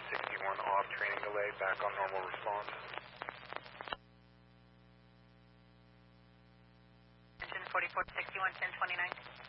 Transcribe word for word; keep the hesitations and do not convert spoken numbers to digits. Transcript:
sixty-one off, training delay, back on normal response. Engine forty-four sixty-one, ten twenty-nine.